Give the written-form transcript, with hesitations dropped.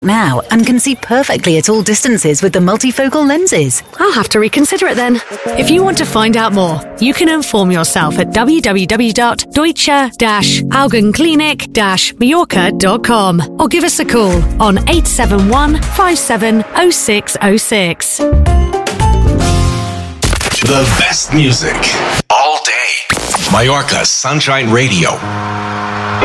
now and can see perfectly at all distances with the multifocal lenses. I'll have to reconsider it then. If you want to find out more, you can inform yourself at www.deutsche-augenklinik-mallorca.com or give us a call on 871 570606. The best music all day. Mallorca Sunshine Radio.